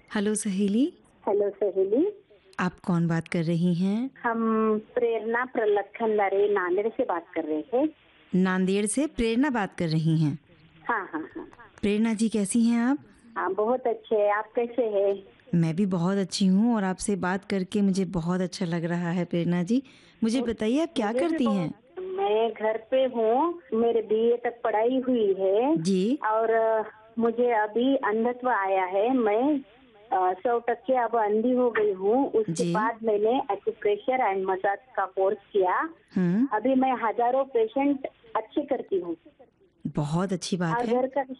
Hello सहेली, hello सहेली। आप कौन बात कर रही हैं? हम प्रेरणा प्रलखनदारे नांदेड़ से बात कर रहे थे। नांदेड़ से प्रेरणा बात कर रही हैं। हाँ हाँ हाँ। प्रेरणा जी कैसी हैं आप? हाँ बहुत अच्छे, आप कैसे हैं? मैं भी बहुत अच्छी हूँ और आपसे बात करके मुझे बहुत अच्छा लग रहा है प्रेरणा जी। मुझे बताइए आप क्या मुझे भी करती हैं? बहुत। मैं घर पे हूँ, मेरे बीए तक पढ़ाई हुई है। जी, और मुझे अभी अंधत्व आया है। मैं 100% अब अंधी हो गई हूँ। उसके जी। बाद मैंने एक्यूप्रेशर एंड मसाज का कोर्स किया। हुँ, अभी मैं हजारों पेशेंट अच्छे करती हूँ। बहुत अच्छी बात और है। घर का